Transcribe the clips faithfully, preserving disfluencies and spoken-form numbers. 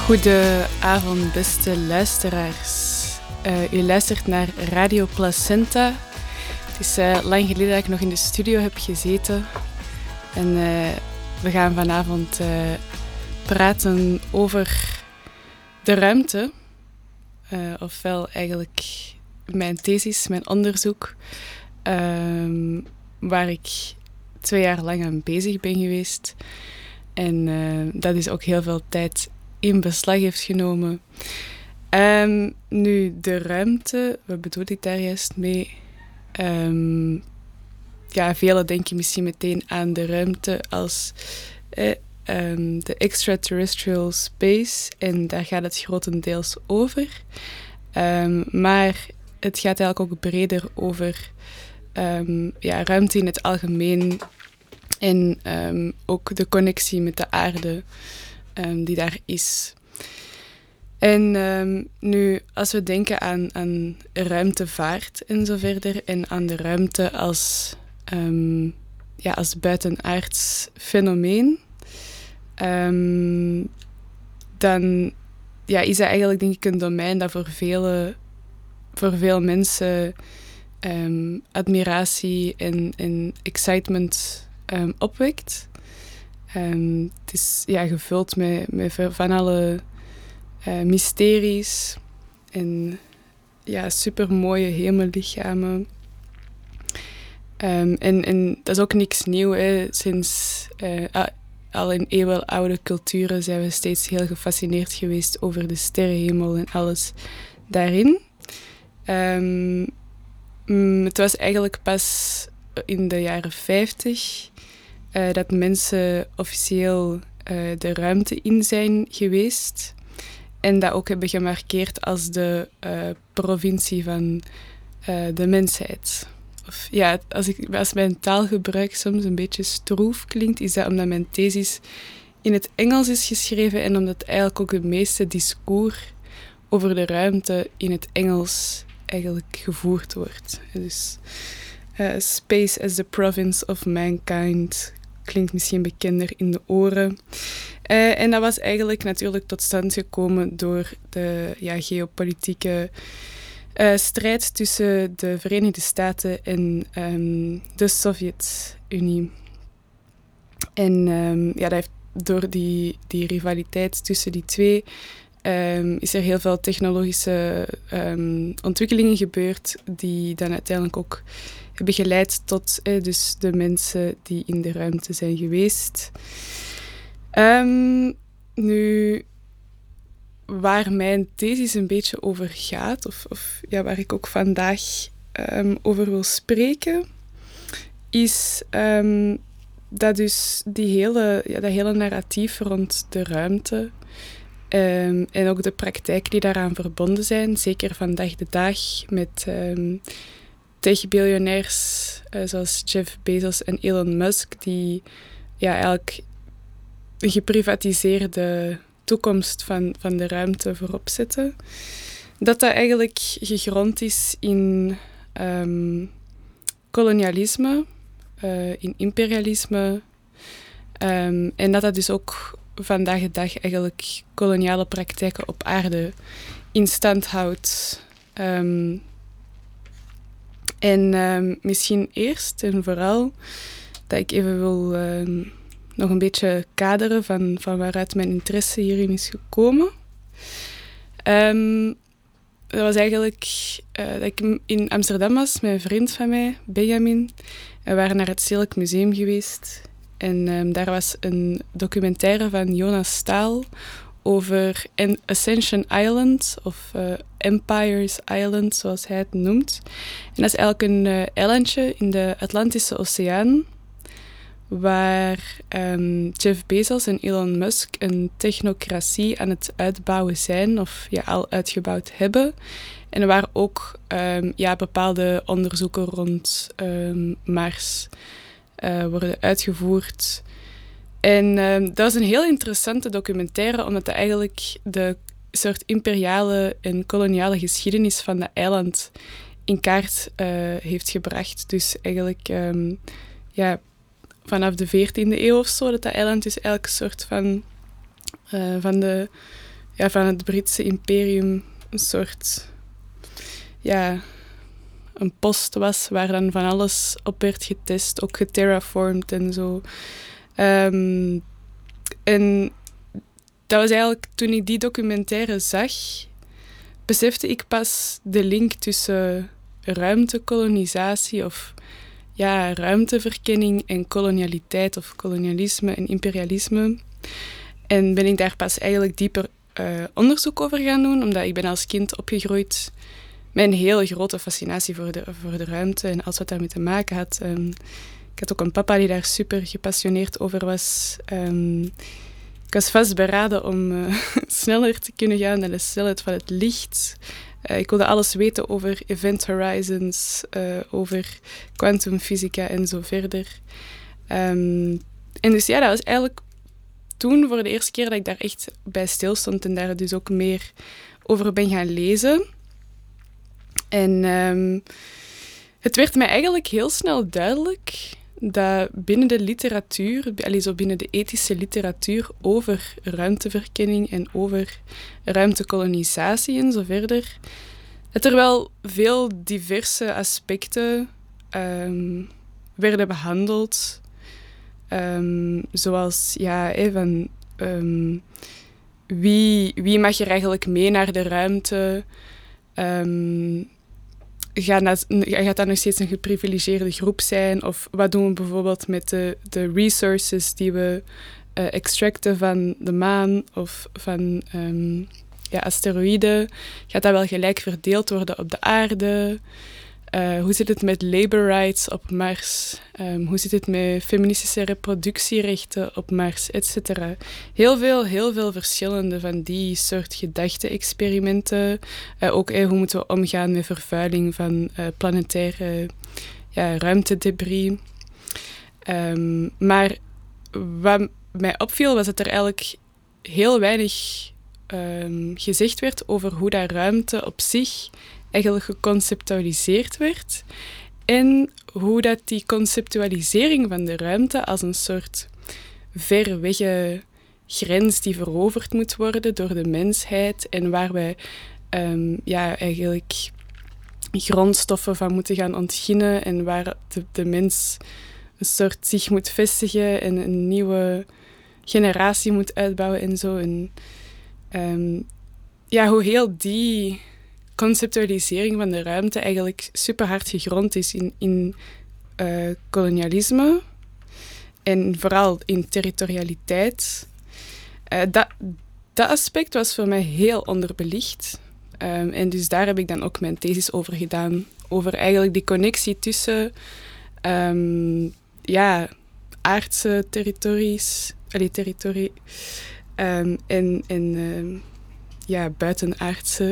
Goedenavond, beste luisteraars. Uh, u luistert naar Radio Placenta. Het is uh, lang geleden dat ik nog in de studio heb gezeten. En uh, we gaan vanavond uh, praten over de ruimte. Uh, ofwel eigenlijk mijn thesis, mijn onderzoek. Uh, waar ik twee jaar lang aan bezig ben geweest. En uh, dat is ook heel veel tijd in beslag heeft genomen. Um, nu, de ruimte, wat bedoel ik daar juist mee? Um, ja, velen denken misschien meteen aan de ruimte als eh, um, de extraterrestrial space. En daar gaat het grotendeels over. Um, maar het gaat eigenlijk ook breder over um, ja, ruimte in het algemeen. En um, ook de connectie met de aarde. Um, die daar is. En um, nu, als we denken aan, aan ruimtevaart en zo verder, en aan de ruimte als, um, ja, als buitenaards fenomeen, um, dan ja, is dat eigenlijk denk ik een domein dat voor, vele, voor veel mensen um, admiratie en, en excitement um, opwekt. Um, het is ja, gevuld met, met van alle uh, mysteries en ja, supermooie hemellichamen. Um, en, en dat is ook niks nieuw. Hè. Sinds uh, al in eeuwenoude culturen zijn we steeds heel gefascineerd geweest over de sterrenhemel en alles daarin. Um, het was eigenlijk pas in de jaren vijftig... Uh, dat mensen officieel uh, de ruimte in zijn geweest. En dat ook hebben gemarkeerd als de uh, provincie van uh, de mensheid. Of, ja, als, ik, als mijn taalgebruik soms een beetje stroef klinkt, is dat omdat mijn thesis in het Engels is geschreven en omdat eigenlijk ook het meeste discours over de ruimte in het Engels eigenlijk gevoerd wordt. Dus uh, Space as the Province of Mankind klinkt misschien bekender in de oren. Uh, en dat was eigenlijk natuurlijk tot stand gekomen door de ja, geopolitieke uh, strijd tussen de Verenigde Staten en um, de Sovjet-Unie. En um, ja, dat heeft door die, die rivaliteit tussen die twee um, is er heel veel technologische um, ontwikkelingen gebeurd die dan uiteindelijk ook hebben geleid tot eh, dus de mensen die in de ruimte zijn geweest. Um, nu, waar mijn thesis een beetje over gaat, of, of ja, waar ik ook vandaag um, over wil spreken, is um, dat dus die hele, ja, dat hele narratief rond de ruimte um, en ook de praktijken die daaraan verbonden zijn, zeker vandaag de dag met Um, tech-biljonairs uh, zoals Jeff Bezos en Elon Musk, die ja, eigenlijk een geprivatiseerde toekomst van, van de ruimte voorop zetten. Dat dat eigenlijk gegrond is in um, kolonialisme, uh, in imperialisme, um, en dat dat dus ook vandaag de dag eigenlijk koloniale praktijken op aarde in stand houdt. Um, En um, misschien eerst en vooral dat ik even wil um, nog een beetje kaderen van, van waaruit mijn interesse hierin is gekomen. Um, dat was eigenlijk uh, dat ik in Amsterdam was met een vriend van mij, Benjamin. We waren naar het Stedelijk Museum geweest. En um, daar was een documentaire van Jonas Staal over Ascension Island, of uh, Empire's Island, zoals hij het noemt. En dat is eigenlijk een uh, eilandje in de Atlantische Oceaan, waar um, Jeff Bezos en Elon Musk een technocratie aan het uitbouwen zijn, of ja, al uitgebouwd hebben. En waar ook um, ja, bepaalde onderzoeken rond um, Mars uh, worden uitgevoerd. En um, dat is een heel interessante documentaire, omdat het eigenlijk de soort imperiale en koloniale geschiedenis van dat eiland in kaart uh, heeft gebracht. Dus eigenlijk um, ja, vanaf de veertiende eeuw of zo, dat dat eiland dus eigenlijk een soort van, uh, van de ja, van het Britse imperium een soort... Ja, een post was waar dan van alles op werd getest, ook geterraformd en zo. Um, en dat was eigenlijk, toen ik die documentaire zag, besefte ik pas de link tussen ruimtekolonisatie of ja, ruimteverkenning en kolonialiteit of kolonialisme en imperialisme. En ben ik daar pas eigenlijk dieper uh, onderzoek over gaan doen, omdat ik ben als kind opgegroeid met een hele grote fascinatie voor de, voor de ruimte en alles wat daarmee te maken had. Um, ik had ook een papa die daar super gepassioneerd over was. Um, ik was vastberaden om uh, sneller te kunnen gaan dan de snelheid van het licht. Uh, ik wilde alles weten over event horizons, uh, over kwantumfysica en zo verder. Um, en dus ja, dat was eigenlijk toen voor de eerste keer dat ik daar echt bij stilstond en daar dus ook meer over ben gaan lezen. En um, het werd mij eigenlijk heel snel duidelijk dat binnen de literatuur, allee, zo binnen de ethische literatuur over ruimteverkenning en over ruimtekolonisatie en zo verder, dat er wel veel diverse aspecten um, werden behandeld. Um, zoals, ja, hey, van, um, wie, wie mag er eigenlijk mee naar de ruimte? Um, gaat, dat, gaat dat nog steeds een geprivilegeerde groep zijn? Of wat doen we bijvoorbeeld met de, de resources die we uh, extracten van de maan of van um, ja, asteroïden? Gaat dat wel gelijk verdeeld worden op de aarde? Uh, hoe zit het met labor rights op Mars? Um, hoe zit het met feministische reproductierechten op Mars, et cetera? Heel veel, heel veel verschillende van die soort gedachte-experimenten. Uh, ook eh, hoe moeten we omgaan met vervuiling van uh, planetaire ja, ruimtedebris. Um, maar wat mij opviel was dat er eigenlijk heel weinig um, gezegd werd over hoe dat ruimte op zich eigenlijk geconceptualiseerd werd en hoe dat die conceptualisering van de ruimte als een soort verwegge grens die veroverd moet worden door de mensheid en waar wij um, ja, eigenlijk grondstoffen van moeten gaan ontginnen en waar de, de mens een soort zich moet vestigen en een nieuwe generatie moet uitbouwen en zo. En, um, ja, hoe heel die conceptualisering van de ruimte eigenlijk super hard gegrond is in, in uh, kolonialisme en vooral in territorialiteit. Uh, dat, dat aspect was voor mij heel onderbelicht. Um, en dus daar heb ik dan ook mijn thesis over gedaan. Over eigenlijk die connectie tussen um, ja, aardse territories, allee, territorie, um, en, en um, ja, buitenaardse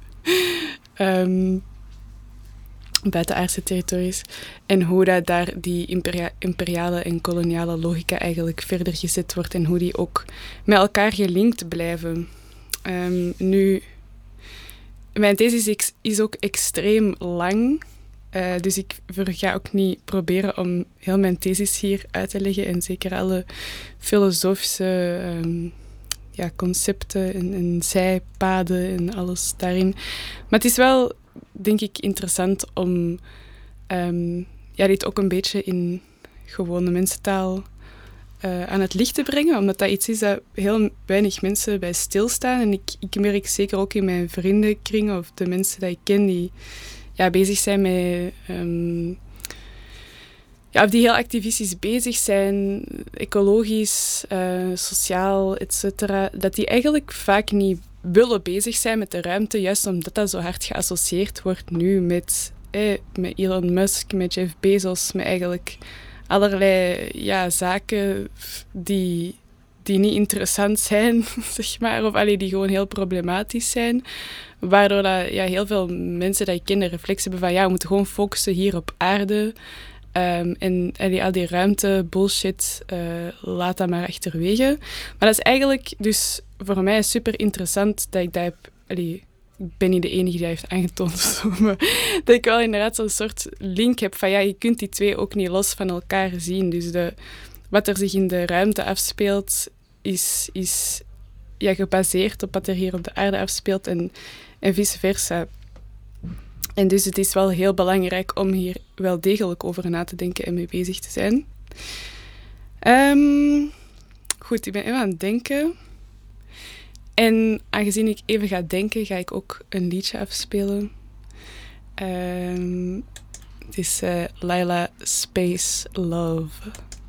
um, buitenaardse territories. En hoe dat daar die imperia- imperiale en koloniale logica eigenlijk verder gezet wordt en hoe die ook met elkaar gelinkt blijven. Um, nu, mijn thesis is, is ook extreem lang. Uh, dus ik ga ook niet proberen om heel mijn thesis hier uit te leggen en zeker alle filosofische um, ja, concepten en, en zijpaden en alles daarin. Maar het is wel, denk ik, interessant om um, ja, dit ook een beetje in gewone mensentaal uh, aan het licht te brengen, omdat dat iets is dat heel weinig mensen bij stilstaan. En ik, ik merk zeker ook in mijn vriendenkring of de mensen die ik ken die ja, bezig zijn met... Um, ja, of die heel activistisch bezig zijn, ecologisch, uh, sociaal, et cetera, dat die eigenlijk vaak niet willen bezig zijn met de ruimte, juist omdat dat zo hard geassocieerd wordt nu met, eh, met Elon Musk, met Jeff Bezos, met eigenlijk allerlei ja, zaken die, die niet interessant zijn, zeg maar, of allee, die gewoon heel problematisch zijn. Waardoor dat, ja, heel veel mensen die ik ken de reflex hebben van ja, we moeten gewoon focussen hier op aarde. Um, en allee, al die ruimte, bullshit, uh, laat dat maar achterwege. Maar dat is eigenlijk dus voor mij super interessant dat ik dat heb... Allee, ik ben niet de enige die dat heeft aangetoond, zo, maar dat ik wel inderdaad zo'n soort link heb van ja, je kunt die twee ook niet los van elkaar zien. Dus de, wat er zich in de ruimte afspeelt, is, is ja, gebaseerd op wat er hier op de aarde afspeelt en, en vice versa. En dus het is wel heel belangrijk om hier wel degelijk over na te denken en mee bezig te zijn. Um, goed, ik ben even aan het denken. En aangezien ik even ga denken, ga ik ook een liedje afspelen. Um, het is uh, Laila Space Love.